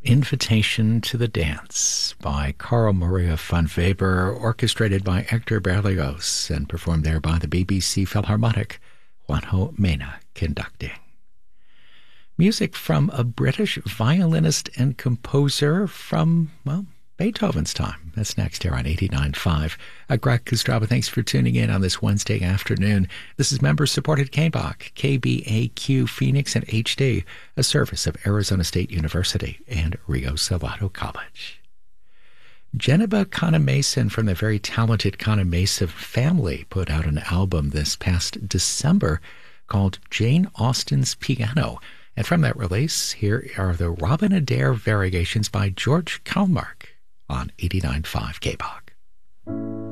Invitation to the Dance by Carl Maria von Weber, orchestrated by Hector Berlioz and performed there by the BBC Philharmonic, Juanjo Mena conducting. Music from a British violinist and composer from, Beethoven's time. That's next here on 89.5. Greg Kostraba, thanks for tuning in on this Wednesday afternoon. This is member-supported KBAQ, KBAQ Phoenix and HD, a service of Arizona State University and Rio Salado College. Geneba Conemason from the very talented Conemason family put out an album this past December called Jane Austen's Piano. And from that release, here are the Robin Adair variations by George Kalmark on 89.5 KBAQ.